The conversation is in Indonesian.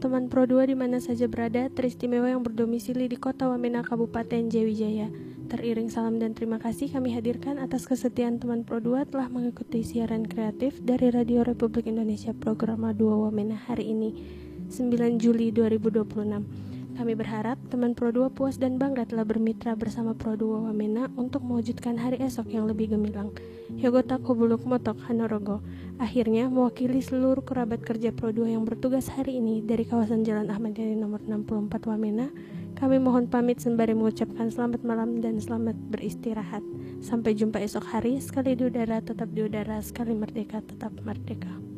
teman Pro 2 di mana saja berada, teristimewa yang berdomisili di Kota Wamena, Kabupaten Jayawijaya. Teriring salam dan terima kasih kami hadirkan atas kesetiaan teman Pro 2 telah mengikuti siaran kreatif dari Radio Republik Indonesia Programa 2 Wamena hari ini, 9 Juli 2026. Kami berharap teman Pro 2 puas dan bangga telah bermitra bersama Pro 2 Wamena untuk mewujudkan hari esok yang lebih gemilang. Hyogota Kobuluk Motok Hanorogo. Akhirnya, mewakili seluruh kerabat kerja Pro 2 yang bertugas hari ini dari kawasan Jalan Ahmad Yani nomor 64 Wamena, kami mohon pamit sembari mengucapkan selamat malam dan selamat beristirahat. Sampai jumpa esok hari, sekali di udara tetap di udara, sekali merdeka tetap merdeka.